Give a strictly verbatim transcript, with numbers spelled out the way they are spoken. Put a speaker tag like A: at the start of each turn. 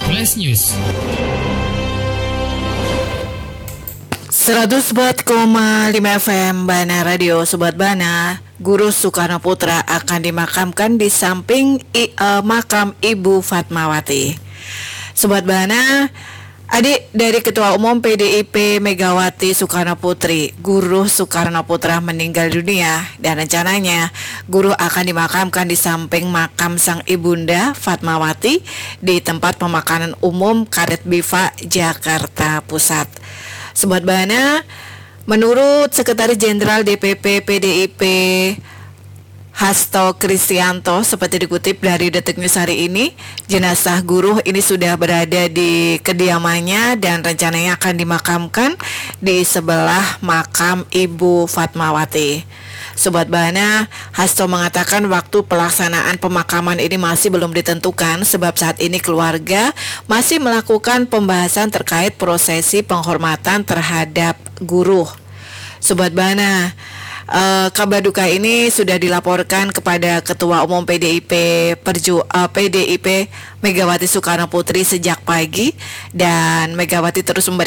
A: Flash News.
B: seratus empat koma lima F M Bana Radio. Sobat Bana, Guru Soekarno Putra akan dimakamkan di samping i, uh, makam Ibu Fatmawati. Sobat Bana, adik dari Ketua Umum P D I P Megawati Soekarno Putri, Guru Soekarno Putra meninggal dunia, dan rencananya Guru akan dimakamkan di samping makam sang ibunda Fatmawati di tempat pemakaman umum Karet Biva, Jakarta Pusat. Sobat Bana, menurut Sekretaris Jenderal D P P P D I P Hasto Kristianto, seperti dikutip dari Detik News hari ini, jenazah guru ini sudah berada di kediamannya dan rencananya akan dimakamkan di sebelah makam Ibu Fatmawati. Sobat Bana, Hasto mengatakan waktu pelaksanaan pemakaman ini masih belum ditentukan sebab saat ini keluarga masih melakukan pembahasan terkait prosesi penghormatan terhadap guru. Sobat Bana, Uh, kabar duka ini sudah dilaporkan kepada Ketua Umum P D I P Perju uh, P D I P Megawati Soekarno Putri sejak pagi, dan Megawati terus memberi